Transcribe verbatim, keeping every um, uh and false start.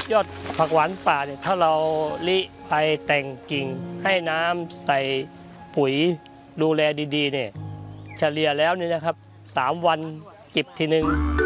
ยอดผักหวานป่าเนี่ยถ้าเราลิไปแต่งกิ่งให้น้ำใส่ปุ๋ยดูแลดีๆเนี่ยเฉลี่ยแล้วเนี่ยนะครับสามวันจิบทีหนึ่ง